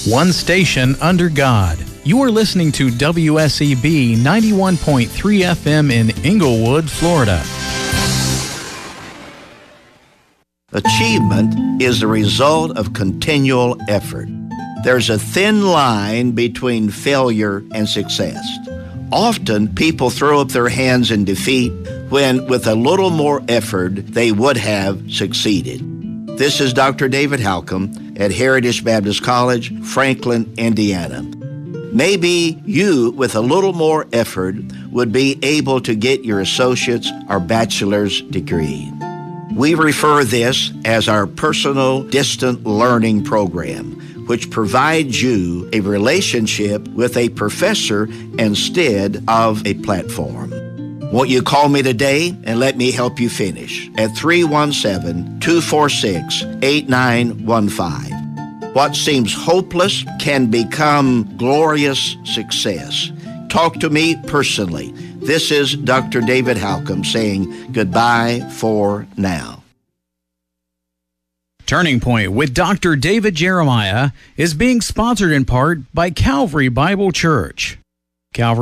One station under God. You are listening to WSEB 91.3 FM in Inglewood, Florida. Achievement is the result of continual effort. There's a thin line between failure and success. Often, people throw up their hands in defeat when, with a little more effort, they would have succeeded. This is Dr. David Halcomb at Heritage Baptist College, Franklin, Indiana. Maybe you, with a little more effort, would be able to get your associate's or bachelor's degree. We refer this as our personal distant learning program, which provides you a relationship with a professor instead of a platform. Won't you call me today and let me help you finish at 317-246-8915. What seems hopeless can become glorious success. Talk to me personally. This is Dr. David Halcomb saying goodbye for now. Turning Point with Dr. David Jeremiah is being sponsored in part by Calvary Bible Church. Calvary